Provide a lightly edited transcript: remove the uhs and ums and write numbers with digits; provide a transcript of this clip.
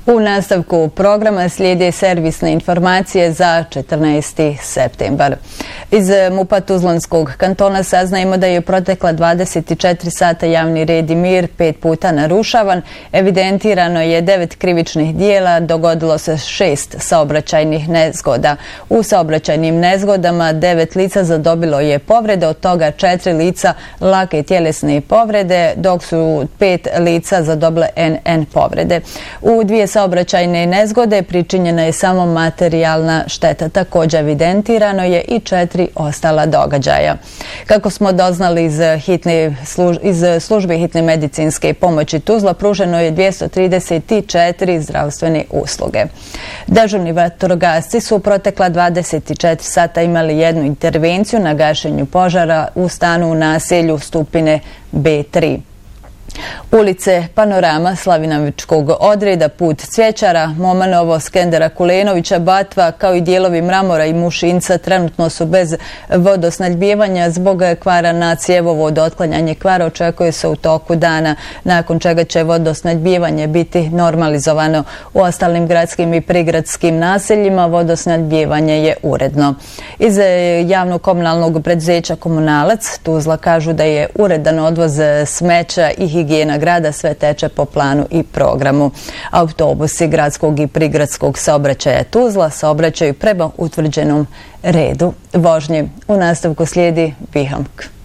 U nastavku programa slijede servisne informacije za 14. septembar. Iz MUP-a Tuzlanskog kantona saznajemo da je protekla 24 sata javni red i mir 5 puta narušavan, evidentirano je 9 krivičnih dijela, dogodilo se 6 saobraćajnih nezgoda. U saobraćajnim nezgodama 9 lica zadobilo je povrede, od toga 4 lica lake tjelesne povrede, dok su 5 lica zadobile NN povrede. U dvije saobraćajne nezgode pričinjena je samo materijalna šteta. Također evidentirano je i 4 ostala događaja. Kako smo doznali iz službe hitne medicinske pomoći Tuzla, pruženo je 234 zdravstvene usluge. Dežurni vatrogasci su protekla 24 sata imali jednu intervenciju na gašenju požara u stanu u naselju Stupine B3. Ulice Panorama, Slavinovičkog odreda, Put Cvjećara, Momanovo, Skendera Kulenovića, Batva, kao i dijelovi Mramora i Mušinca trenutno su bez vodosnabdijevanja zbog kvara na cjevovodu. Otklanjanje kvara očekuje se u toku dana, nakon čega će vodosnabdijevanje biti normalizovano. U ostalim gradskim i prigradskim naseljima vodosnabdijevanje je uredno. Iz javnog komunalnog preduzeća Komunalac Tuzla kažu da je uredan odvoz smeća i higijena grada, sve teče po planu i programu. Autobusi gradskog i prigradskog saobraćaja Tuzla saobraćaju prema utvrđenom redu vožnje. U nastavku slijedi Bihamk.